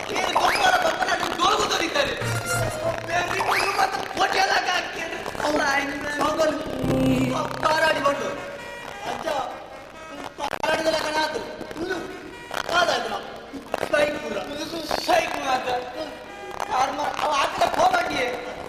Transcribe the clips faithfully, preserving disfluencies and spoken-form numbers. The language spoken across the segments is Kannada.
ಪಾರಾಡಿ ಬಂದು ಅಜ್ಜ ಪಾರಾಡಿದ ಕಣ ಆತು ಅದಾಯ್ತು ನಾವು ಸೈಕ್ ಪೂರ ಸೈಕ್ ಮಾತ ಅವ ಆಕಡೆ ಹೋಗಂಡಿಯೇ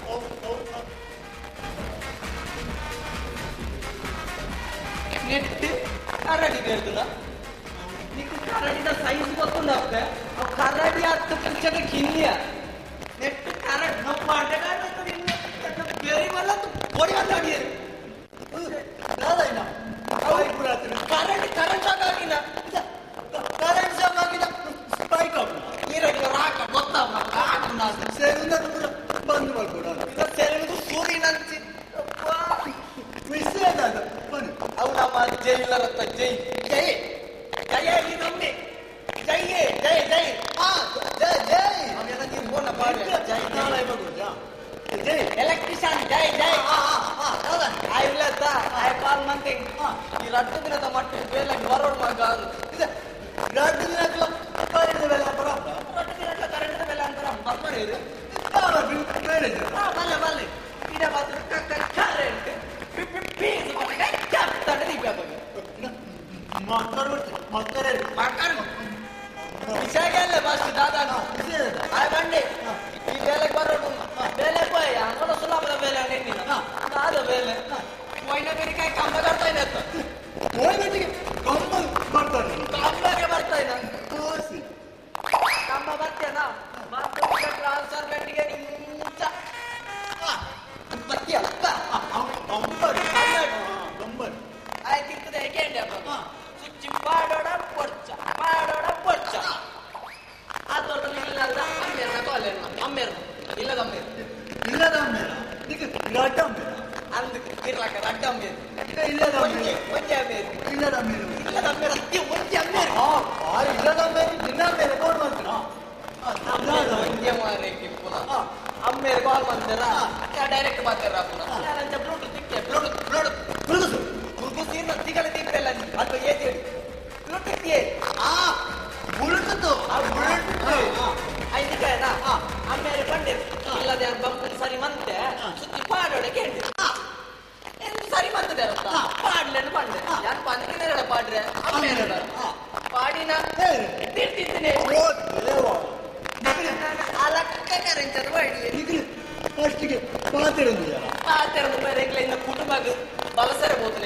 ನೆಟ್ಟು ಕರಡಿ ಕೇಳ್ತದ నీకు కరడిన సైజు ಗೊತ್ತುಂಡ ಅವ ಕರಡಿ ಹತ್ತು ಪಂಚಕ ಕಿನ್ನಿಯ ನೆಟ್ಟು ಕರಡಿ ನಮ್ಮ ಮಾಡಗಾರ ಬೇರೆ ಮಲ್ಲ ಗೋಡಿ ಮಾತಾಡಿ ಅದಾಯ್ನ ಅವೈ ಪೂರ ಕರಡಿ ಕರೆಂಟ್ ಶಾಕ್ ಆಗಿನ ಕರೆಂಟ್ ಶಾಕ್ ಆಗಿನ ಸ್ಪೈಕ್ ಅಪ್ ನೀರಾಗಿ ರಾಕ ಗೊತ್ತಮ್ಮ ಕಾಕ ನಾಸ ಸೇರಿನ ಪೂರ ಬಂದು ಮಾಡ್ಕೊಡ ಇದು ಸೇರಿನ ಸೂರಿನಂಚಿ ಮಿಸ್ ಆದ ಬನ್ನಿ ಅವು ನಮ್ಮ ಜೈಲರ ಜೈ ಜೈ ಜಯ ಈ ನಮ್ಮೆ ಜೈ ಜೈ ಜೈ ಹಾ ಜೈ ಜೈ ಅವೆಲ್ಲ ನೀವು ಫೋನ್ ಮಾಡಿ ಜೈ ನಾಳೆ ಬರುದಾ ಜೈ ಎಲೆಕ್ಟ್ರಿಷಿಯನ್ ಜೈ ಜೈ ಹಾ ಹಾ ಹೌದಾ ಐ ವಿಲ್ ಐ ಕಾಲ್ ಮಂತಿಂಗ್ ಈ ರಟ್ಟು ದಿನದ ಮಟ್ಟ ಬೇಲೆ ಬರೋಡ್ ಮಗ ಇದು ರಟ್ಟು ದಿನದ ಕರೆಂಟ್ ಬೆಲೆ ಬರಪ್ಪ ರಟ್ಟು ದಿನದ ಕರೆಂಟ್ ಬೆಲೆ ಅಂತರ ಬರ್ತಾರೆ ಇದು ಬಾಬಾ ಬಿಲ್ ಬೇರೆ ಹಾ ಬಲ್ಲ ಬಲ್ಲ ಇದ ಮಾತ್ರ ಕರೆಂಟ್ ಪೀಸ್ ಮತ್ತೆ ಕ್ಯಾಪ್ ತಡದಿ ಬೇಕು ಮಕ್ಕಳು ಮಕ್ಕಳು ಮಕ್ಕಳು ವಿಷಯಲ್ಲ ಬಸ್ ದಾದಾನು ಆ ಬಂಡೆ ಈ ಬೇಲೆ ಬರೋದು ಬೇಲೆ ಪೋಯ ಅಂಗಡ ಸುಲಭದ ಬೇಲೆ ನೆನ್ನಿನ ಅದು ಬೇಲೆ ಮೊಯ್ನ ಬೇರಿಕಾಯಿ ಕಂಬ ಬರ್ತಾ ಇದೆ ಅಂತ ಮೊಯ್ನಿಗೆ ಕಂಬ ಬರ್ತಾನೆ ಕಂಬಗೆ ಬರ್ತಾ ಇದೆ ಕಂಬ ಬರ್ತೇನಾ ಮತ್ತೆ ಟ್ರಾನ್ಸ್ಫರ್ ಗಂಟಿಗೆ ನಿಂಚ ಬತ್ತಿ ಅಪ್ಪ ಕಂಬರ್ ಕಂಬರ್ ಆಯ್ತಿರ್ತದೆ ಹೇಗೆ ಅಪ್ಪ ಸುಚ್ಚಿ ಮಾಡೋಣ ಪೊರ್ಚ ಮಾಡೋಣ ಪೊರ್ಚ ಅದೊಂದು ಇಲ್ಲದ ಅಮ್ಮೇರ ಕಾಲೇನ ಅಮ್ಮೇರ ಇಲ್ಲದ ಅಮ್ಮೇರ ಇಲ್ಲದ ಅಮ್ಮೇರ ಈಗ ರಡ್ಡ ಅಮ್ಮೇರ ಅಂದ ಇರ್ಲಾಕ ರಡ್ಡ ಅಮ್ಮೇರ ಇಲ್ಲದ ಅಮ್ಮೇರ ಒಂಜೆ ಅಮ್ಮೇರ ಇಲ್ಲದ ಅಮ್ಮೇರ ಇಲ್ಲದ ಅಮ್ಮೇರ ಅತ್ತಿ ಒಂಜೆ ಅಮ್ಮೇರ ಆ ಇಲ್ಲದ ಅಮ್ಮೇರ ದಿನ ಅಮ್ಮೇರ ಕೋಡ್ ಮಾಡ್ತೀರಾ ಒಂಜೆ ಮಾರೇಕಿ ಪುನಃ ಅಮ್ಮೇರ ಕಾಲ್ ಮಾಡ್ತಾರ ಡೈರೆಕ್ಟ್ ಮಾತಾಡ್ರ ಪುನಃ Bluetooth Bluetooth Bluetooth Bluetooth Bluetooth ತಿಗಲ ತಿಪ್ಪೆಲ್ಲ ಅದು ಏತಿ ಹೇಳಿ